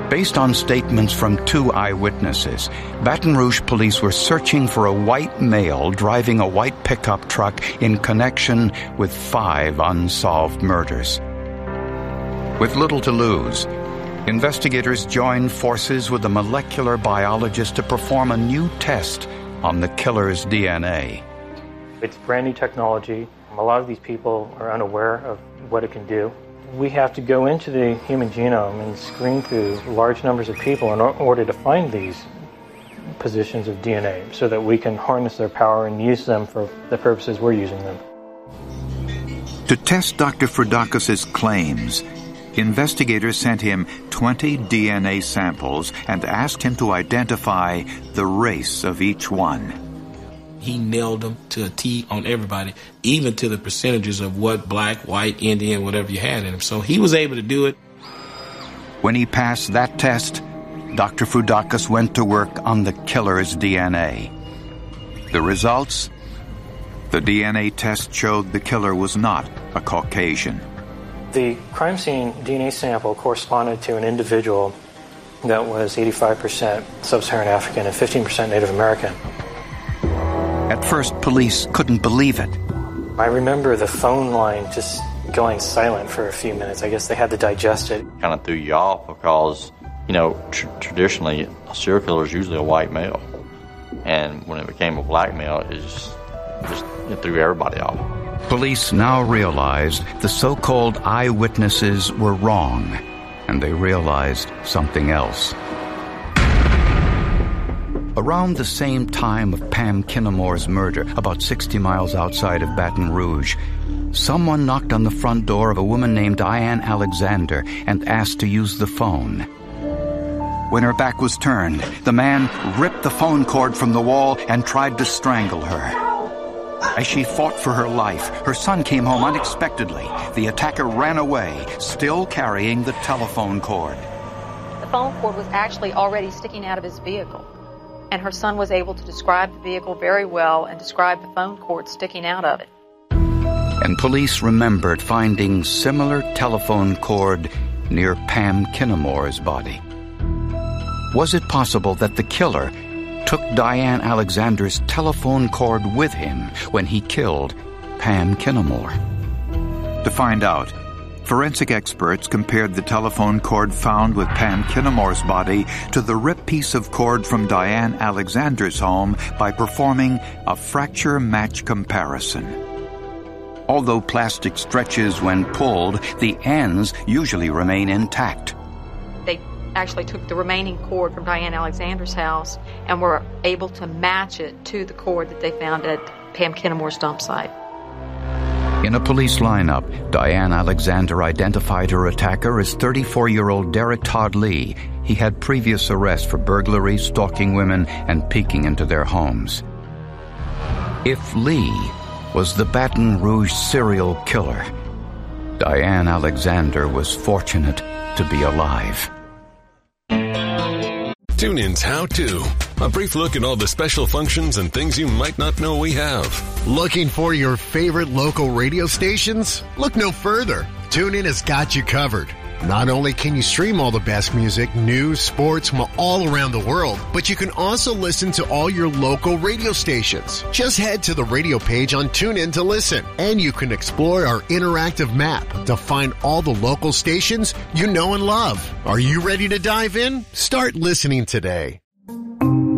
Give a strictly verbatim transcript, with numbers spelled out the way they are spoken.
Based on statements from two eyewitnesses, Baton Rouge police were searching for a white male driving a white pickup truck in connection with five unsolved murders. With little to lose, investigators joined forces with a molecular biologist to perform a new test on the killer's D N A. It's brand new technology. A lot of these people are unaware of what it can do. We have to go into the human genome and screen through large numbers of people in order to find these positions of D N A so that we can harness their power and use them for the purposes we're using them. To test Doctor Frudakis' claims, investigators sent him twenty D N A samples and asked him to identify the race of each one. He nailed them to a T on everybody, even to the percentages of what black, white, Indian, whatever you had in him. So he was able to do it. When he passed that test, Doctor Frudakis went to work on the killer's D N A. The results? The D N A test showed the killer was not a Caucasian. The crime scene D N A sample corresponded to an individual that was eighty-five percent sub-Saharan African and fifteen percent Native American. At first, police couldn't believe it. I remember the phone line just going silent for a few minutes. I guess they had to digest it. Kind of threw you off because, you know, tr- traditionally, a serial killer is usually a white male. And when it became a black male, it just, just it threw everybody off. Police now realized the so-called eyewitnesses were wrong, and they realized something else. Around the same time of Pam Kinnamore's murder, about sixty miles outside of Baton Rouge, someone knocked on the front door of a woman named Diane Alexander and asked to use the phone. When her back was turned, the man ripped the phone cord from the wall and tried to strangle her. As she fought for her life, her son came home unexpectedly. The attacker ran away, still carrying the telephone cord. The phone cord was actually already sticking out of his vehicle, and her son was able to describe the vehicle very well and describe the phone cord sticking out of it. And police remembered finding similar telephone cord near Pam Kinnamore's body. Was it possible that the killer took Diane Alexander's telephone cord with him when he killed Pam Kinnamore? To find out, forensic experts compared the telephone cord found with Pam Kinnamore's body to the ripped piece of cord from Diane Alexander's home by performing a fracture match comparison. Although plastic stretches when pulled, the ends usually remain intact. They actually took the remaining cord from Diane Alexander's house and were able to match it to the cord that they found at Pam Kinnamore's dump site. In a police lineup, Diane Alexander identified her attacker as thirty-four-year-old Derek Todd Lee. He had previous arrests for burglary, stalking women, and peeking into their homes. If Lee was the Baton Rouge serial killer, Diane Alexander was fortunate to be alive. TuneIn's How To. A brief look at all the special functions and things you might not know we have. Looking for your favorite local radio stations? Look no further. TuneIn has got you covered. Not only can you stream all the best music, news, sports from all around the world, but you can also listen to all your local radio stations. Just head to the radio page on TuneIn to listen, and you can explore our interactive map to find all the local stations you know and love. Are you ready to dive in? Start listening today.